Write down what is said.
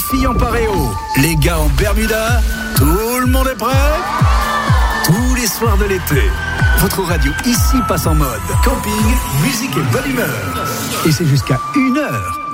filles en paréo, les gars en Bermuda, tout le monde est prêt? Tous les soirs de l'été, votre radio ici passe en mode camping, musique et bonne humeur. Et c'est jusqu'à 1h.